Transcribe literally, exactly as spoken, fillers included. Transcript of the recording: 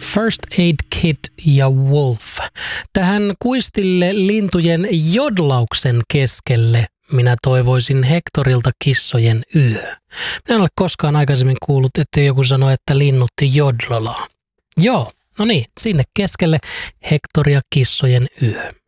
First Aid Kit ja Wolf. Tähän kuistille lintujen jodlauksen keskelle minä toivoisin Hectorilta Kissojen yö. Minä en ole koskaan aikaisemmin kuullut, että joku sanoi, että linnutti jodlalaa. Joo, no niin, sinne keskelle Hector ja Kissojen yö.